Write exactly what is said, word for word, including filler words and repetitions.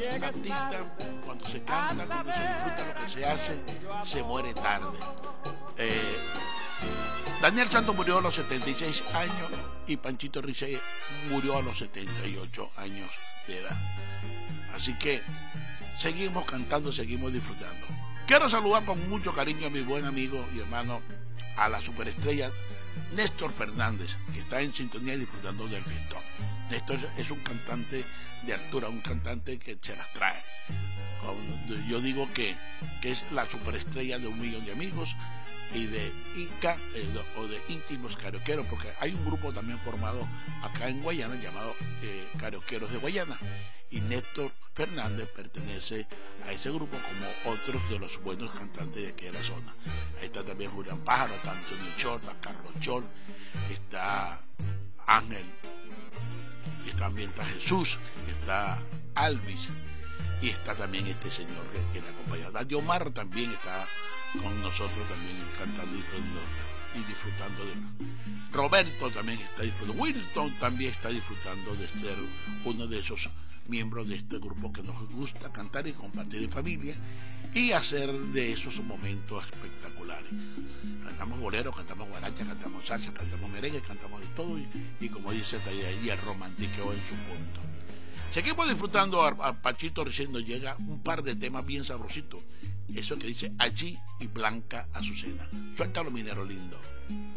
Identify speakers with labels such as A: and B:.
A: Un artista, cuando se canta, cuando se disfruta lo que se hace, se muere tarde. Eh, Daniel Santos murió a los setenta y seis años y Panchito Rice murió a los setenta y ocho años de edad. Así que seguimos cantando, seguimos disfrutando. Quiero saludar con mucho cariño a mi buen amigo y hermano, a la superestrella Néstor Fernández, que está en sintonía y disfrutando del fiestón. Néstor es un cantante de altura, un cantante que se las trae. Yo digo que, que es la superestrella de un millón de amigos y de Inca eh, o de íntimos carioqueros, porque hay un grupo también formado acá en Guayana llamado eh, Carioqueros de Guayana, y Néstor Fernández pertenece a ese grupo como otros de los buenos cantantes de aquella zona. Ahí está también Julián Pájaro, está Antonio Chol, está Carlos Chol, está Ángel, y también está Jesús, está Alvis, y está también este señor que, que le acompaña. Radio Omar también está con nosotros también cantando y disfrutando, y disfrutando de Roberto también está disfrutando. Wilton también está disfrutando de ser uno de esos miembros de este grupo que nos gusta cantar y compartir en familia y hacer de esos momentos espectaculares. Cantamos bolero, cantamos guaracha, cantamos salsa, cantamos merengue, cantamos de todo y, y como dice ahí, el romantiqueo en su punto. Seguimos disfrutando a, a Pachito recién nos llega un par de temas bien sabrositos. Eso que dice Allí y Blanca Azucena. Suéltalo, minero lindo.